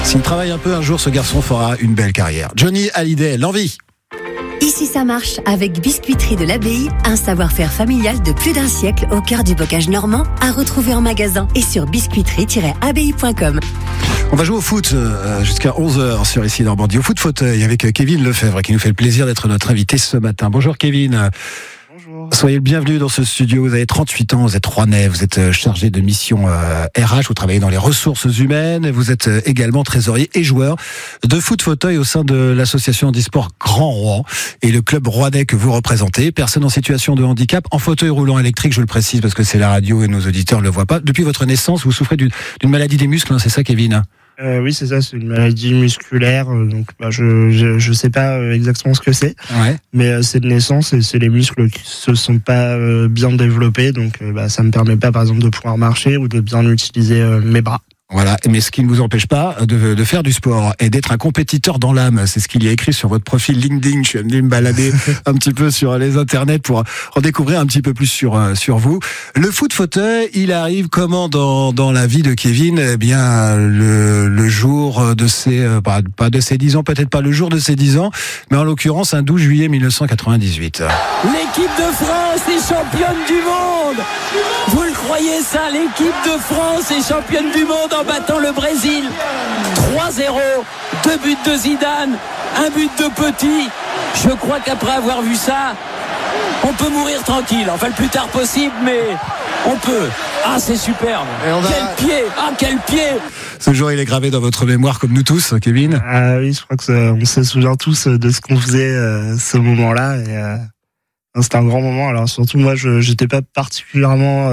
S'il travaille un peu, un jour, ce garçon fera une belle carrière. Johnny Hallyday, l'envie. Ici ça marche avec Biscuiterie de l'Abbaye, un savoir-faire familial de plus d'un siècle au cœur du bocage normand, à retrouver en magasin et sur biscuiterie-abbaye.com. On va jouer au foot jusqu'à 11h sur ici Normandie. Au foot fauteuil avec Kevin Lefebvre qui nous fait le plaisir d'être notre invité ce matin. Bonjour Kevin. Bonjour. Soyez le bienvenu dans ce studio. Vous avez 38 ans, vous êtes rouennais, vous êtes chargé de mission RH, vous travaillez dans les ressources humaines, vous êtes également trésorier et joueur de foot fauteuil au sein de l'association handisport Grand Rouen et le club rouennais que vous représentez. Personne en situation de handicap, en fauteuil roulant électrique, je le précise parce que c'est la radio et nos auditeurs ne le voient pas. Depuis votre naissance, vous souffrez d'une maladie des muscles, hein, c'est ça Kevin ? Oui, c'est ça, c'est une maladie musculaire. Donc, je sais pas exactement ce que c'est, Ouais. mais c'est de naissance et c'est les muscles qui se sont pas bien développés. Donc, ça me permet pas, par exemple, de pouvoir marcher ou de bien utiliser mes bras. Voilà, mais ce qui ne vous empêche pas de faire du sport et d'être un compétiteur dans l'âme. C'est ce qu'il y a écrit sur votre profil LinkedIn. Je suis venu me balader un petit peu sur les internets pour en découvrir un petit peu plus sur vous. Le foot fauteuil, il arrive comment dans la vie de Kevin ? Eh bien, le jour de ses, pas de ses 10 ans, peut-être pas le jour de ses 10 ans, mais en l'occurrence un 12 juillet 1998. L'équipe de France est championne du monde. Vous le croyez ça ? L'équipe de France est championne du monde en battant le Brésil. 3-0, 2 buts de Zidane, 1 but de Petit. Je crois qu'après avoir vu ça, on peut mourir tranquille. Enfin, le plus tard possible, mais on peut. Ah, c'est superbe. Quel pied. Ah, quel pied. Ce jour, il est gravé dans votre mémoire comme nous tous, Kevin. Ah oui, je crois que on se souvient tous de ce qu'on faisait ce moment-là. Et, c'était un grand moment. Alors surtout, moi, j'étais pas particulièrement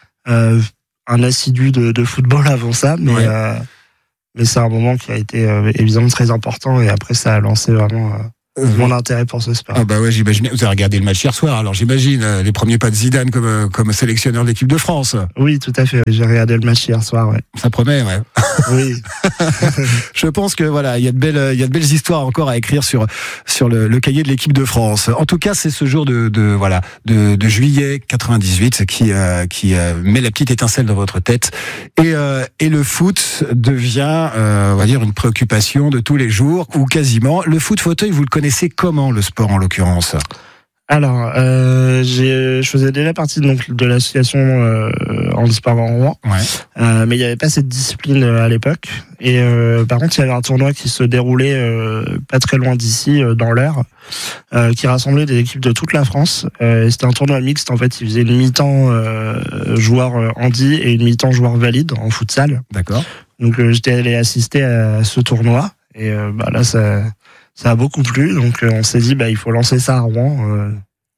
un assidu de football avant ça, mais Ouais. Mais c'est un moment qui a été évidemment très important. Et après, ça a lancé vraiment mon intérêt pour ce sport. Ah bah ouais, j'imagine. Vous avez regardé le match hier soir, alors j'imagine les premiers pas de Zidane comme sélectionneur de l'équipe de France. Oui, tout à fait. J'ai regardé le match hier soir. Ouais. Ça promet, ouais. Oui. Je pense que voilà, il y a de belles histoires encore à écrire sur le cahier de l'équipe de France. En tout cas, c'est ce jour de juillet 98 qui met la petite étincelle dans votre tête et le foot devient on va dire une préoccupation de tous les jours ou quasiment. Le foot fauteuil, vous le connaissez comment, le sport en l'occurrence ? Alors, je faisais déjà partie donc de l'association handisport en Rouen, Ouais. mais il n'y avait pas cette discipline à l'époque. Et par contre, il y avait un tournoi qui se déroulait pas très loin d'ici, dans l'Eure, qui rassemblait des équipes de toute la France. Et c'était un tournoi mixte. En fait, il faisait une mi-temps joueur handi et une mi-temps joueur valide en futsal. D'accord. Donc, j'étais allé assister à ce tournoi. Et là, ça a beaucoup plu, donc on s'est dit il faut lancer ça à Rouen.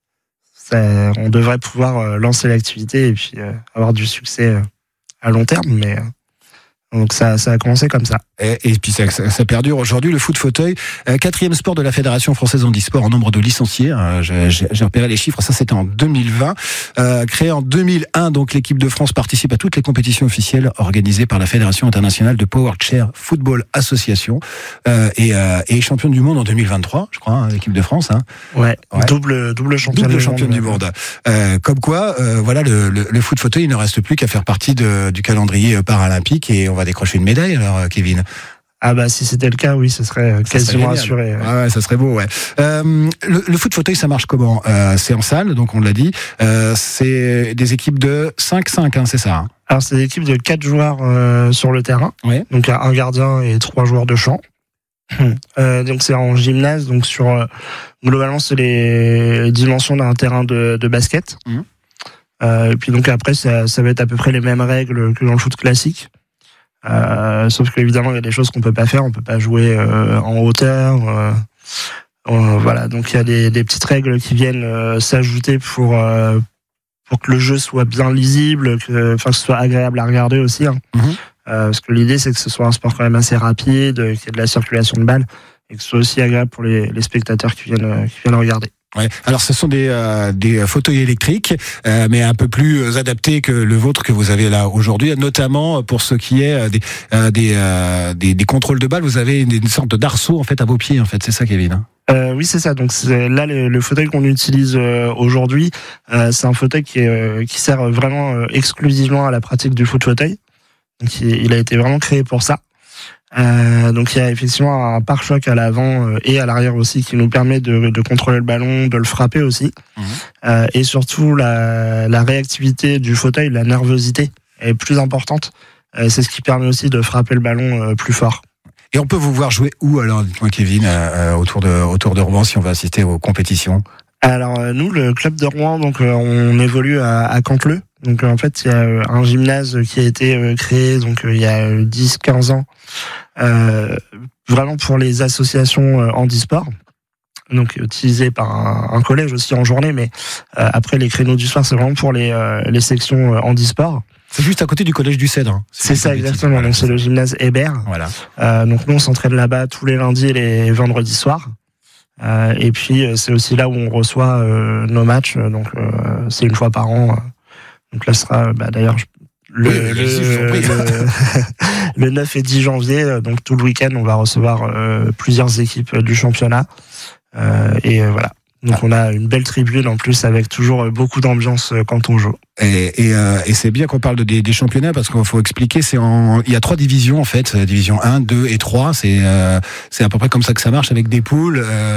On devrait pouvoir lancer l'activité et puis avoir du succès à long terme, mais donc ça a commencé comme ça. Et puis ça perdure aujourd'hui. Le foot fauteuil, 4e sport de la Fédération française handisport en nombre de licenciés. J'ai repéré les chiffres, ça c'était en 2020. Créé en 2001, donc l'équipe de France participe à toutes les compétitions officielles organisées par la Fédération internationale de Power Chair Football Association et championne du monde en 2023, je crois, l'équipe de France. Ouais. Double championne du monde. Comme quoi, voilà, le foot fauteuil, il ne reste plus qu'à faire partie du calendrier paralympique et on va décrocher une médaille alors, Kevin. Ah si c'était le cas, oui, ce serait quasiment assuré. Ah ouais, ça serait beau, ouais. Le foot fauteuil, ça marche comment ? C'est en salle, donc on l'a dit. C'est des équipes de 5-5, hein, c'est ça, hein. Alors c'est des équipes de 4 joueurs sur le terrain, Ouais. donc un gardien et 3 joueurs de champ. Donc c'est en gymnase, donc globalement c'est les dimensions d'un terrain de basket. Et puis donc après ça va être à peu près les mêmes règles que dans le foot classique. Sauf qu'évidemment il y a des choses qu'on peut pas faire, on peut pas jouer en hauteur. Voilà, donc il y a des petites règles qui viennent s'ajouter pour que le jeu soit bien lisible, que ce soit agréable à regarder aussi. Hein. Parce que l'idée c'est que ce soit un sport quand même assez rapide, qu'il y ait de la circulation de balles et que ce soit aussi agréable pour les spectateurs qui viennent regarder. Ouais. Alors ce sont des fauteuils électriques, mais un peu plus adaptés que le vôtre que vous avez là aujourd'hui, notamment pour ce qui est des contrôles de balles. Vous avez une sorte d'arceau en fait à vos pieds, en fait, c'est ça, Kevin, hein ? Oui, c'est ça. Donc là, le fauteuil qu'on utilise aujourd'hui, c'est un fauteuil qui sert vraiment exclusivement à la pratique du foot fauteuil. Donc il a été vraiment créé pour ça. Donc il y a effectivement un pare-choc à l'avant et à l'arrière aussi qui nous permet de contrôler le ballon, de le frapper aussi. Et surtout la réactivité du fauteuil, la nervosité est plus importante. C'est ce qui permet aussi de frapper le ballon plus fort. Et on peut vous voir jouer où alors, dites-moi Kevin, autour de Rouen si on va assister aux compétitions? Alors nous, le club de Rouen, donc on évolue à Canteleu. Donc en fait, il y a un gymnase qui a été créé donc il y a 10-15 ans, vraiment pour les associations handisport. Donc utilisé par un collège aussi en journée, mais après les créneaux du soir, c'est vraiment pour les sections handisport. C'est juste à côté du collège du Cèdre. C'est ça exactement. Voilà, donc c'est le gymnase Hébert. Voilà. Donc nous on s'entraîne là-bas tous les lundis et les vendredis soirs. Et puis c'est aussi là où on reçoit nos matchs. Donc c'est une fois par an. Donc là ce sera d'ailleurs le 9 et 10 janvier. Donc tout le week-end on va recevoir plusieurs équipes du championnat. Et voilà. Donc on a une belle tribune en plus avec toujours beaucoup d'ambiance quand on joue. Et c'est bien qu'on parle des championnats parce qu'il faut expliquer, il y a 3 divisions en fait, division 1, 2 et 3, c'est à peu près comme ça que ça marche avec des poules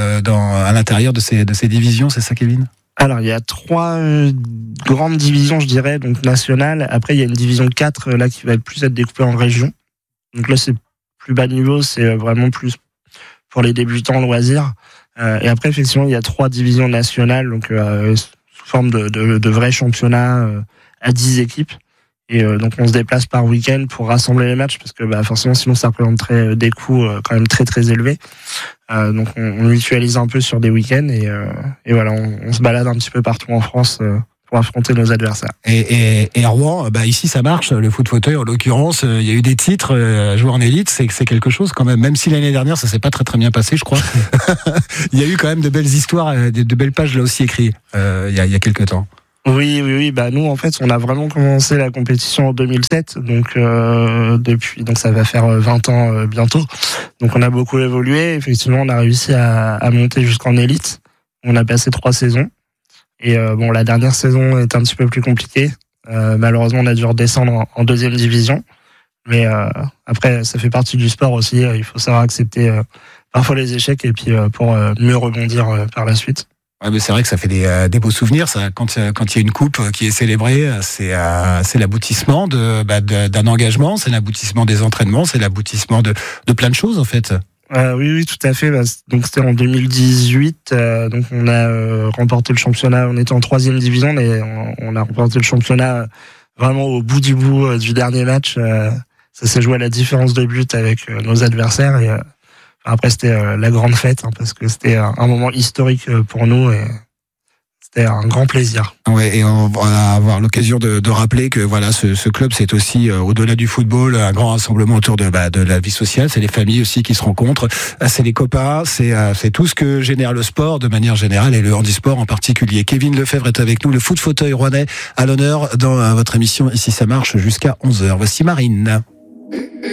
à l'intérieur de ces divisions, c'est ça Kevin? Alors il y a 3 grandes divisions je dirais, donc nationales. Après il y a une division 4 là qui va plus être découpée en régions. Donc là c'est plus bas niveau, c'est vraiment plus pour les débutants loisirs. Et après, effectivement, il y a 3 divisions nationales, donc sous forme de vrais championnats à 10 équipes. Et donc, on se déplace par week-end pour rassembler les matchs, parce que forcément, sinon, ça représenterait des coûts quand même très très élevés. Donc, on mutualise un peu sur des week-ends et voilà, on se balade un petit peu partout en France pour affronter nos adversaires. Et à Rouen, ici ça marche, le foot fauteuil en l'occurrence, il y a eu des titres, jouer en élite, c'est quelque chose quand même si l'année dernière ça s'est pas très très bien passé je crois. Il y a eu quand même de belles histoires, de belles pages là aussi écrites il y a quelques temps. Oui, nous en fait on a vraiment commencé la compétition en 2007, donc donc ça va faire 20 ans bientôt. Donc on a beaucoup évolué, effectivement on a réussi à monter jusqu'en élite, on a passé 3 saisons. Et la dernière saison est un petit peu plus compliquée. Malheureusement, on a dû redescendre en 2e division. Mais après, ça fait partie du sport aussi. Il faut savoir accepter parfois les échecs et puis pour mieux rebondir par la suite. Ouais, mais c'est vrai que ça fait des beaux souvenirs. Ça, quand il y a une coupe qui est célébrée, c'est l'aboutissement d'un engagement, c'est l'aboutissement des entraînements, c'est l'aboutissement de plein de choses en fait. Oui, tout à fait. Donc c'était en 2018. Donc on a remporté le championnat. On était en 3e division, mais on a remporté le championnat vraiment au bout du dernier match. Ça s'est joué à la différence de but avec nos adversaires. Et après c'était la grande fête parce que c'était un moment historique pour nous et c'était un grand plaisir. Ouais, et on va avoir l'occasion de rappeler que voilà, ce club, c'est aussi au-delà du football, un grand rassemblement autour de la vie sociale. C'est les familles aussi qui se rencontrent, c'est les copains, c'est tout ce que génère le sport de manière générale et le handisport en particulier. Kevin Lefebvre est avec nous, le foot fauteuil rouennais à l'honneur dans votre émission Ici ça marche jusqu'à 11h. Voici Marine.